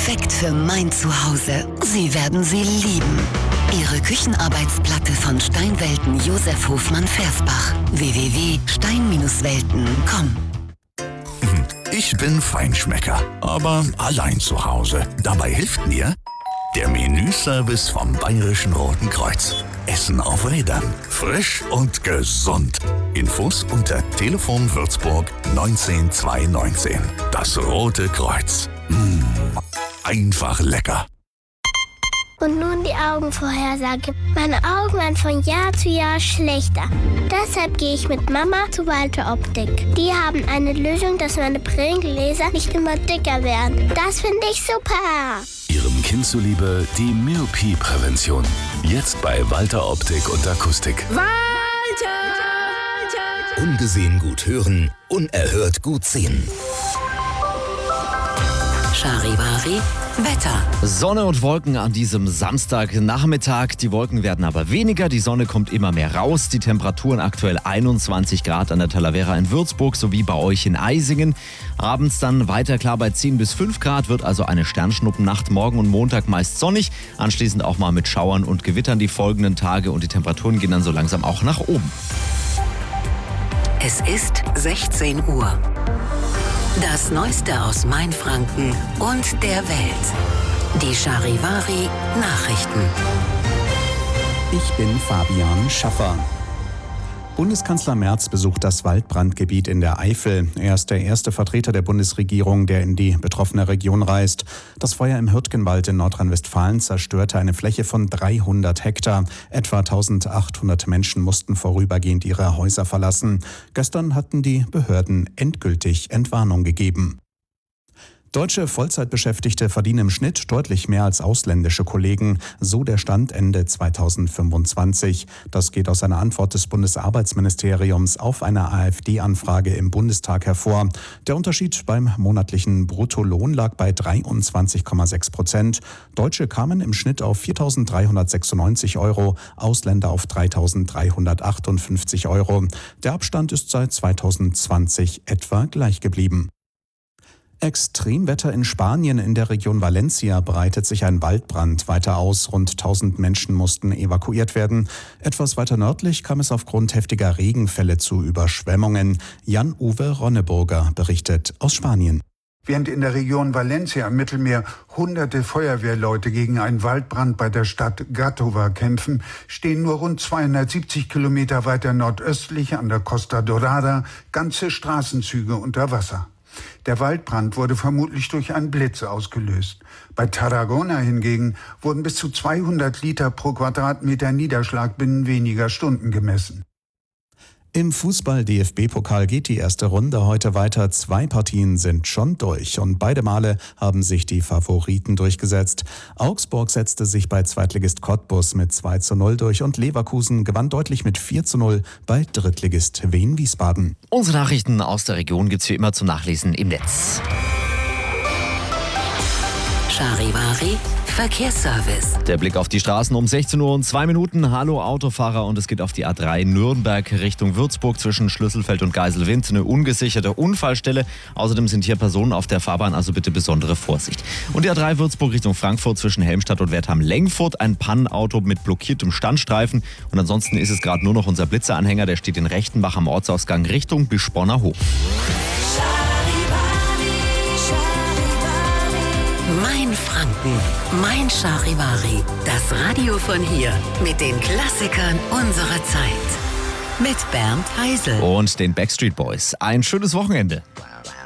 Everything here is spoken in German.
perfekt für mein Zuhause. Sie werden sie lieben. Ihre Küchenarbeitsplatte von Steinwelten Josef Hofmann Versbach. www.stein-welten.com. Ich bin Feinschmecker, aber allein zu Hause. Dabei hilft mir der Menüservice vom Bayerischen Roten Kreuz. Essen auf Rädern. Frisch und gesund. Infos unter Telefon Würzburg 19219. Das Rote Kreuz. Einfach lecker. Und nun die Augenvorhersage. Meine Augen werden von Jahr zu Jahr schlechter. Deshalb gehe ich mit Mama zu Walter Optik. Die haben eine Lösung, dass meine Brillengläser nicht immer dicker werden. Das finde ich super. Ihrem Kind zuliebe die Myopie-Prävention. Jetzt bei Walter Optik und Akustik. Walter! Ungesehen gut hören, unerhört gut sehen. Charivari Wetter. Sonne und Wolken an diesem Samstagnachmittag. Die Wolken werden aber weniger, die Sonne kommt immer mehr raus. Die Temperaturen aktuell 21 Grad an der Talavera in Würzburg sowie bei euch in Eisingen. Abends dann weiter klar bei 10 bis 5 Grad, wird also eine Sternschnuppennacht. Morgen und Montag meist sonnig, anschließend auch mal mit Schauern und Gewittern die folgenden Tage und die Temperaturen gehen dann so langsam auch nach oben. Es ist 16 Uhr. Das Neueste aus Mainfranken und der Welt. Die Charivari Nachrichten. Ich bin Fabian Schaffer. Bundeskanzler Merz besucht das Waldbrandgebiet in der Eifel. Er ist der erste Vertreter der Bundesregierung, der in die betroffene Region reist. Das Feuer im Hürtgenwald in Nordrhein-Westfalen zerstörte eine Fläche von 300 Hektar. Etwa 1800 Menschen mussten vorübergehend ihre Häuser verlassen. Gestern hatten die Behörden endgültig Entwarnung gegeben. Deutsche Vollzeitbeschäftigte verdienen im Schnitt deutlich mehr als ausländische Kollegen, so der Stand Ende 2025. Das geht aus einer Antwort des Bundesarbeitsministeriums auf eine AfD-Anfrage im Bundestag hervor. Der Unterschied beim monatlichen Bruttolohn lag bei 23,6%. Deutsche kamen im Schnitt auf 4.396 €, Ausländer auf 3.358 €. Der Abstand ist seit 2020 etwa gleich geblieben. Extremwetter in Spanien. In der Region Valencia breitet sich ein Waldbrand weiter aus. Rund 1000 Menschen mussten evakuiert werden. Etwas weiter nördlich kam es aufgrund heftiger Regenfälle zu Überschwemmungen. Jan-Uwe Ronneburger berichtet aus Spanien. Während in der Region Valencia am Mittelmeer hunderte Feuerwehrleute gegen einen Waldbrand bei der Stadt Gàtova kämpfen, stehen nur rund 270 Kilometer weiter nordöstlich an der Costa Dorada ganze Straßenzüge unter Wasser. Der Waldbrand wurde vermutlich durch einen Blitz ausgelöst. Bei Tarragona hingegen wurden bis zu 200 Liter pro Quadratmeter Niederschlag binnen weniger Stunden gemessen. Im Fußball-DFB-Pokal geht die erste Runde heute weiter. 2 Partien sind schon durch und beide Male haben sich die Favoriten durchgesetzt. Augsburg setzte sich bei Zweitligist Cottbus mit 2:0 durch und Leverkusen gewann deutlich mit 4:0 bei Drittligist Wien-Wiesbaden. Unsere Nachrichten aus der Region gibt's wie immer zum Nachlesen im Netz. Charivari Verkehrsservice. Der Blick auf die Straßen um 16 Uhr und 2 Minuten. Hallo Autofahrer, und es geht auf die A3 Nürnberg Richtung Würzburg zwischen Schlüsselfeld und Geiselwind. Eine ungesicherte Unfallstelle. Außerdem sind hier Personen auf der Fahrbahn, also bitte besondere Vorsicht. Und die A3 Würzburg Richtung Frankfurt zwischen Helmstadt und Wertheim-Lengfurt. Ein Pannenauto mit blockiertem Standstreifen. Und ansonsten ist es gerade nur noch unser Blitzeranhänger. Der steht in Rechtenbach am Ortsausgang Richtung Bischborner Hof. Mainfranken, mein Charivari. Das Radio von hier mit den Klassikern unserer Zeit. Mit Bernd Heisel. Und den Backstreet Boys. Ein schönes Wochenende.